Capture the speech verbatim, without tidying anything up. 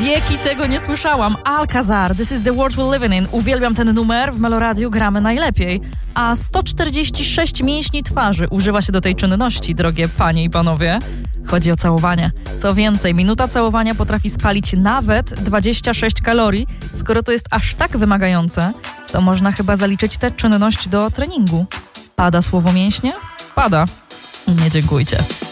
wieki tego nie słyszałam. Alcazar, This is the world we're living in. Uwielbiam ten numer, w Meloradiu gramy najlepiej. A sto czterdzieści sześć mięśni twarzy używa się do tej czynności, drogie panie i panowie. Chodzi o całowanie. Co więcej, minuta całowania potrafi spalić nawet dwadzieścia sześć kalorii. Skoro to jest aż tak wymagające, to można chyba zaliczyć tę czynność do treningu. Pada słowo mięśnie? Pada. Nie dziękujcie.